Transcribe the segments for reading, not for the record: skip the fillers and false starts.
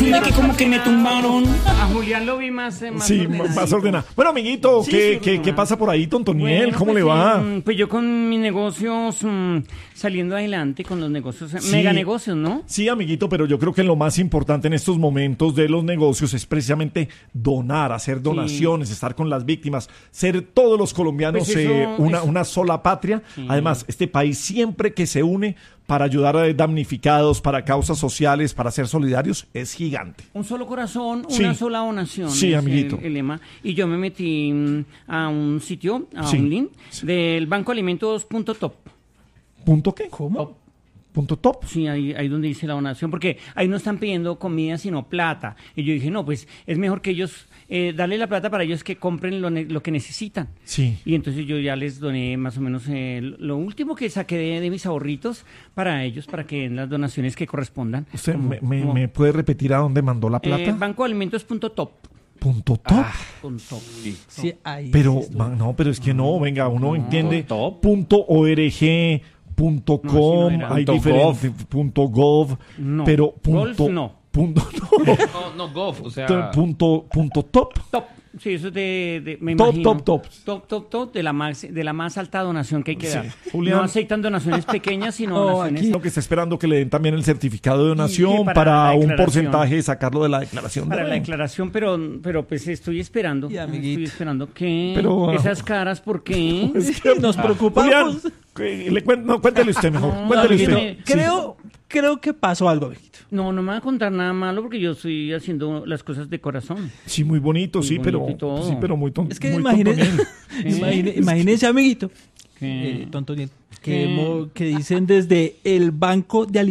Chisme que como que me tumbaron. A Julián lo vi más Sí, ordenado. más ordenado. Bueno, amiguito, Sí, ¿qué, sí, qué ordenado. pasa por ahí, Tontoniel? Bueno, ¿Cómo pues, le va? Pues yo con mis negocios saliendo adelante con los negocios, Sí. mega negocios, ¿no? Sí, amiguito, pero yo creo que lo más importante en estos momentos de los negocios es precisamente donar, hacer donaciones, estar con las víctimas, ser todos los colombianos Pues eso- una sola patria. Además, este país siempre que se une para ayudar a damnificados, para causas sociales, para ser solidarios, es gigante. Un solo corazón, Sí. una sola donación. Sí, es amiguito. el lema. Y yo me metí a un sitio, a Sí. un link del Banco Alimentos.top. ¿Punto qué? ¿Cómo? ¿Punto top? Sí, ahí donde dice la donación, porque ahí no están pidiendo comida, sino plata. Y yo dije, no, pues es mejor que ellos, darle la plata para ellos que compren lo que necesitan. Sí. Y entonces yo ya les doné más o menos lo último que saqué de mis ahorritos para ellos, para que den las donaciones que correspondan. ¿Usted Como- como, me puede repetir a dónde mandó la plata? Bancoalimentos.top. ¿Punto top? Punto. Sí, ahí. Pero, sí estoy. no, pero es que no, venga, uno entiende top. .org, .com, No, sí no era. hay Punto diferentes, .gov, No. pero Golf, no. punto, No, Goff, o sea... punto top. Top. Sí, eso es me Top, imagino. top. De la más alta donación que hay que Sí. dar. Julián. No aceptan donaciones pequeñas, sino No, donaciones. aquí Lo que está esperando que le den también el certificado de donación para para la un declaración. porcentaje, sacarlo de la declaración. Para de la declaración, pero pues estoy esperando. Y, amiguito. Estoy esperando que Pero, esas caras, ¿por qué? Es que Nos preocupamos. Julián, cuéntele usted mejor. No, Cuéntele amiguito, usted. Creo que pasó algo, amiguito. No me va a contar nada malo porque yo estoy haciendo las cosas de corazón. Sí, muy bonito, Muy sí, bonito y todo. muy tonto. Es que muy imagínese, tontonel. imagínese, amiguito, Que- Tontoniel, ¿Qué? que dicen desde el banco de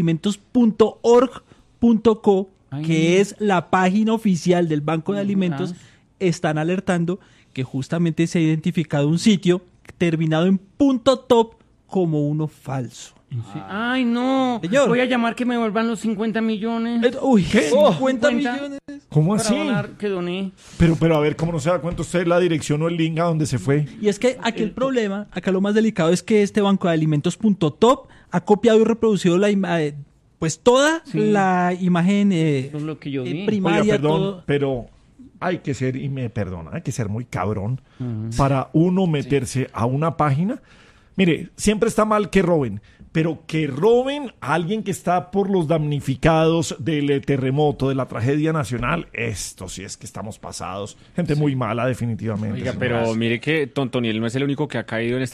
alimentos.org.co, Ay. que es la página oficial del Banco de Alimentos, Ah. están alertando que justamente se ha identificado un sitio terminado en .top como uno falso. Sí. Ay, no. Señor. Voy a llamar que me vuelvan los 50 millones. Uy, ¿qué? 50 50. millones. ¿Cómo Para así? donar, que doné. Pero a ver, ¿cómo no se da cuenta usted la dirección o el link a donde se fue? Y es que aquí el problema, acá lo más delicado es que este banco de alimentos.top ha copiado y reproducido pues toda Sí. la imagen Eso es lo que yo vi. primaria, Oiga, perdón, todo. pero hay que ser, y me perdona, hay que ser muy cabrón para uno meterse a una página. Mire, siempre está mal que roben, pero que roben a alguien que está por los damnificados del terremoto, de la tragedia nacional, esto sí es que estamos pasados. Gente muy mala, definitivamente. Oiga, pero mire que Tontoniel no es el único que ha caído en